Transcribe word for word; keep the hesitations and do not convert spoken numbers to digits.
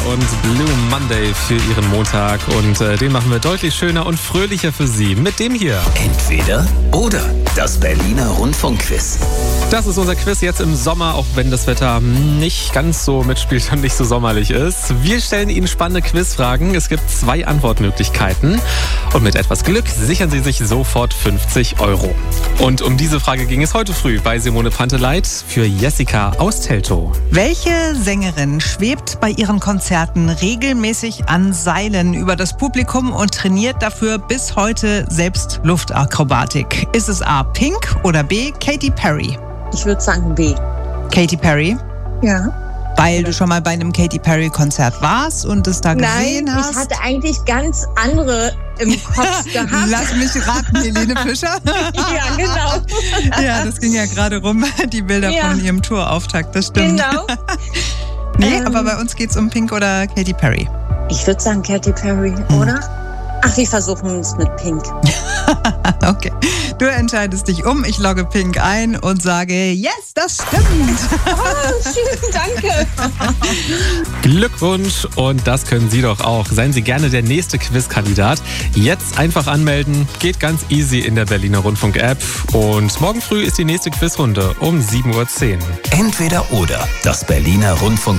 und Blue Monday für Ihren Montag. Und äh, den machen wir deutlich schöner und fröhlicher für Sie mit dem hier. Entweder oder, das Berliner Rundfunkquiz. Das ist unser Quiz jetzt im Sommer, auch wenn das Wetter nicht ganz so mitspielt und nicht so sommerlich ist. Wir stellen Ihnen spannende Quizfragen. Es gibt zwei Antwortmöglichkeiten. Und mit etwas Glück sichern Sie sich sofort fünfzig Euro. Und um diese Frage ging es heute früh bei Simone Panteleit für Jessica aus Teltow. Welche Sängerin schwebt bei ihren Konzerten regelmäßig an Seilen über das Publikum und trainiert dafür bis heute selbst Luftakrobatik? Ist es A. Pink oder B. Katy Perry? Ich würde sagen B. Katy Perry? Ja. Weil du schon mal bei einem Katy Perry Konzert warst und es da gesehen Nein, hast? ich hatte eigentlich ganz andere im Kopf gehabt. Lass mich raten, Helene Fischer? Ja, genau. Ja, das ging ja gerade rum, die Bilder Ja. von ihrem Tourauftakt, das stimmt. Genau. Nee, Ähm. aber bei uns geht's um Pink oder Katy Perry. Ich würde sagen Katy Perry, Hm. oder? Ach, wir versuchen es mit Pink. Okay, du entscheidest dich um, ich logge Pink ein und sage, yes, das stimmt. Oh, vielen Dank. Glückwunsch, und das können Sie doch auch. Seien Sie gerne der nächste Quizkandidat. Jetzt einfach anmelden, geht ganz easy in der Berliner Rundfunk-App. Und morgen früh ist die nächste Quizrunde um sieben Uhr zehn. Entweder oder, das Berliner Rundfunk